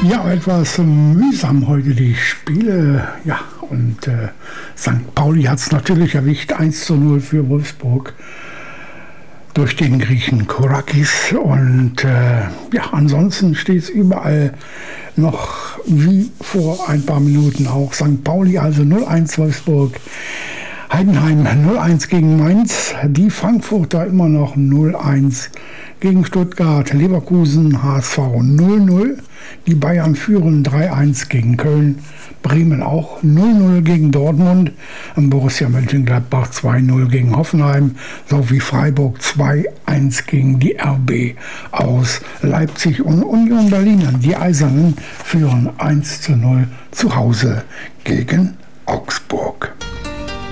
Ja, etwas mühsam heute die Spiele. Ja, und St. Pauli hat es natürlich erwischt. 1:0 für Wolfsburg durch den Griechen Korakis. Und ja, ansonsten steht es überall noch wie vor ein paar Minuten auch. St. Pauli also 0:1 Wolfsburg. Heidenheim 0:1 gegen Mainz, die Frankfurter immer noch 0:1 gegen Stuttgart, Leverkusen, HSV 0:0, die Bayern führen 3:1 gegen Köln, Bremen auch 0:0 gegen Dortmund, Borussia Mönchengladbach 2:0 gegen Hoffenheim, sowie Freiburg 2:1 gegen die RB aus Leipzig und Union Berlin. Die Eisernen führen 1:0 zu Hause gegen Augsburg.